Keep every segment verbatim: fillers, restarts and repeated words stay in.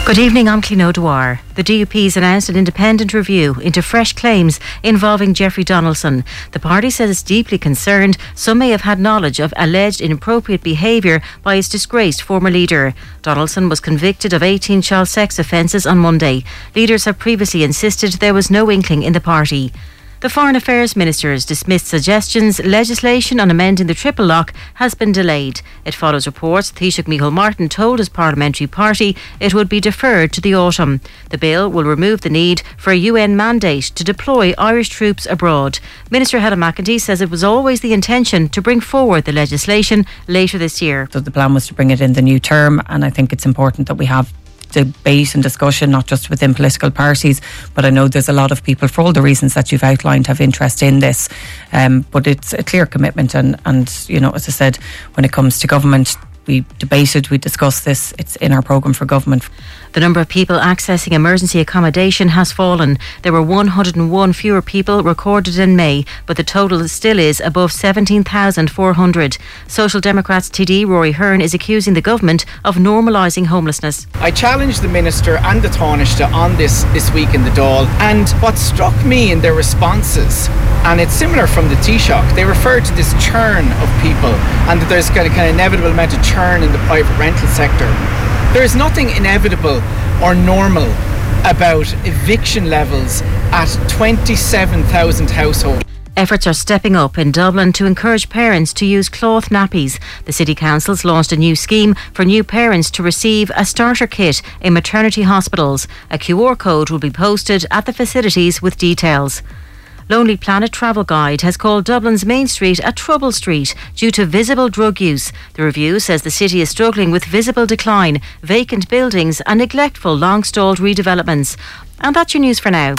Good evening, I'm Clín O'Dwyer. The D U P has announced an independent review into fresh claims involving Jeffrey Donaldson. The party says it's deeply concerned some may have had knowledge of alleged inappropriate behaviour by its disgraced former leader. Donaldson was convicted of eighteen child sex offences on Monday. Leaders have previously insisted there was no inkling in the party. The Foreign Affairs Ministers dismissed suggestions legislation on amending the triple lock has been delayed. It follows reports Taoiseach Micheál Martin told his parliamentary party it would be deferred to the autumn. The bill will remove the need for a U N mandate to deploy Irish troops abroad. Minister Helen McEntee says it was always the intention to bring forward the legislation later this year. So the plan was to bring it in the new term, and I think it's important that we have debate and discussion, not just within political parties, but I know there's a lot of people, for all the reasons that you've outlined, have interest in this. Um, but it's a clear commitment, and, and you know, as I said, when it comes to government, we debated, we discussed this, it's in our programme for government. The number of people accessing emergency accommodation has fallen. There were one hundred and one fewer people recorded in May, but the total still is above seventeen thousand four hundred. Social Democrats T D Rory Hearn is accusing the government of normalising homelessness. I challenged the Minister and the Taoiseach on this this week in the Dáil, and what struck me in their responses, and it's similar from the Taoiseach, they referred to this churn of people and that there's kind of, kind of inevitable amount of churn in the private rental sector. There is nothing inevitable or normal about eviction levels at twenty-seven thousand households. Efforts are stepping up in Dublin to encourage parents to use cloth nappies. The City Council's launched a new scheme for new parents to receive a starter kit in maternity hospitals. A Q R code will be posted at the facilities with details. Lonely Planet Travel Guide has called Dublin's Main Street a trouble street due to visible drug use. The review says the city is struggling with visible decline, vacant buildings and neglectful long-stalled redevelopments. And that's your news for now.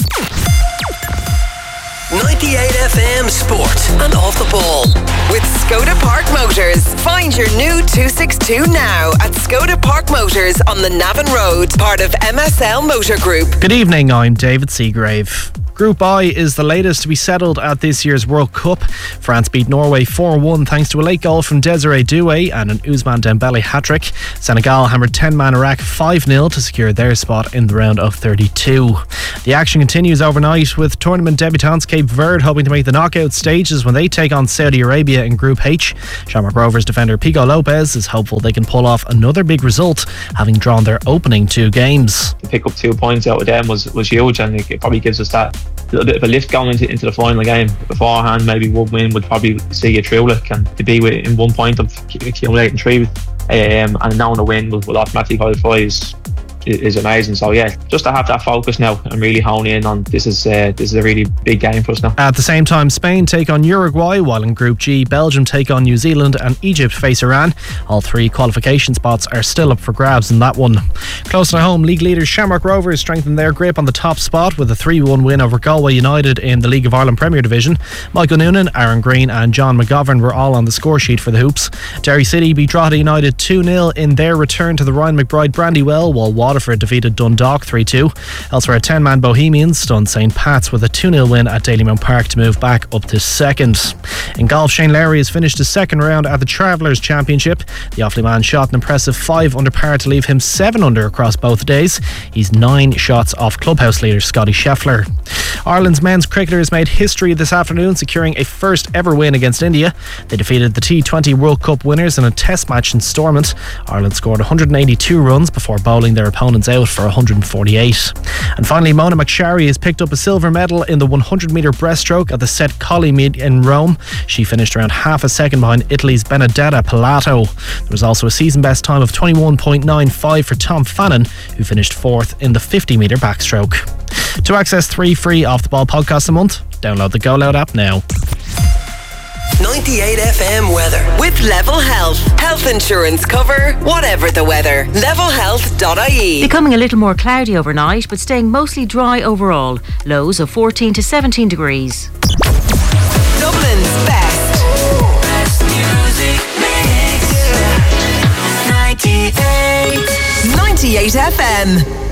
ninety-eight F M Sport and Off the Ball with Skoda Park Motors. Find your new two sixty-two now at Skoda Park Motors on the Navan Road, part of M S L Motor Group. Good evening, I'm David Seagrave. Group I is the latest to be settled at this year's World Cup. France beat Norway four one thanks to a late goal from Desiree Doué and an Ousmane Dembélé hat-trick. Senegal hammered ten-man Iraq five nil to secure their spot in the round of thirty-two. The action continues overnight with tournament debutants Cape Verde hoping to make the knockout stages when they take on Saudi Arabia in Group H. Shamrock Rovers defender Pico Lopez is hopeful they can pull off another big result, having drawn their opening two games. To pick up two points out of them was, was huge, and it probably gives us that little bit of a lift going into, into the final game. Beforehand, maybe one win would probably see you through, like, and to be in one point of accumulating three, um, and knowing a win will, will automatically qualify is is amazing. So yeah, just to have that focus now and really hone in on this is uh, this is a really big game for us now. At the same time, Spain take on Uruguay, while in Group G, Belgium take on New Zealand and Egypt face Iran. All three qualification spots are still up for grabs in that one. Close to home, league leaders Shamrock Rovers strengthened their grip on the top spot with a three one win over Galway United in the League of Ireland Premier Division. Michael Noonan, Aaron Green and John McGovern were all on the score sheet for the Hoops. Derry City beat Drogheda United two nil in their return to the Ryan McBride Brandywell, while Waterford defeated Dundalk three two. Elsewhere, ten-man Bohemians stunned Saint Pat's with a two nil win at Dalymount Park to move back up to second. In golf, Shane Lowry has finished his second round at the Travellers Championship. The Offaly man shot an impressive five under par to leave him seven under across both days. He's nine shots off clubhouse leader Scotty Scheffler. Ireland's men's cricketers made history this afternoon, securing a first ever win against India. They defeated the T twenty World Cup winners in a test match in Stormont. Ireland scored one hundred eighty-two runs before bowling their opponents out for one hundred forty-eight. And finally, Mona McSharry has picked up a silver medal in the one hundred metre breaststroke at the Set Colli meet in Rome. She finished around half a second behind Italy's Benedetta Pilato. There was also a season best time of twenty-one point nine five for Tom Fannin, who finished fourth in the fifty metre backstroke. To access three free Off the Ball podcasts a month, download the Go Loud app now. ninety-eight F M weather with Level Health. Health insurance cover, whatever the weather. level health dot I E. Becoming a little more cloudy overnight, but staying mostly dry overall. Lows of fourteen to seventeen degrees. Dublin's best. Best music mix. ninety-eight. ninety-eight F M.